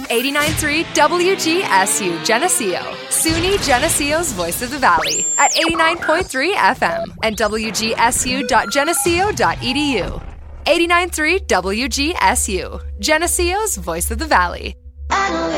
89.3 WGSU Geneseo. SUNY Geneseo's Voice of the Valley at 89.3 FM and WGSU.geneseo.edu. 89.3 WGSU, Geneseo's Voice of the Valley.